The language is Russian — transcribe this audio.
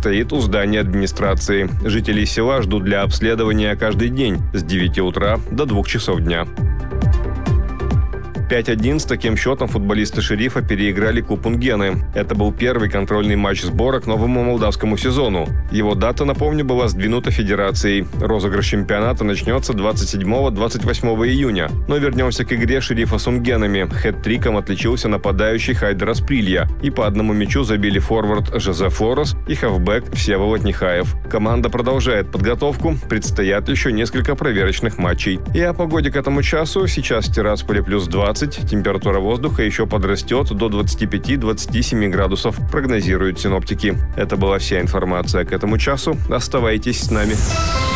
стоит у здания администрации. Жителей села ждут для обследования каждый день с 9 утра до 2 часов дня. 5-1 с таким счетом футболисты «Шерифа» переиграли Купунгены. Это был первый контрольный матч сбора к новому молдавскому сезону. Его дата, напомню, была сдвинута федерацией. Розыгрыш чемпионата начнется 27-28 июня. Но вернемся к игре «Шерифа» с унгенами. Хэт-триком отличился нападающий Хайдар Асприлья. И по одному мячу забили форвард Жозеф Флорес и хавбэк Всеволод Нехаев. Команда продолжает подготовку. Предстоят еще несколько проверочных матчей. И о погоде к этому часу. Сейчас в Тирасполе плюс 20. Температура воздуха еще подрастет до 25-27 градусов, прогнозируют синоптики. Это была вся информация к этому часу. Оставайтесь с нами.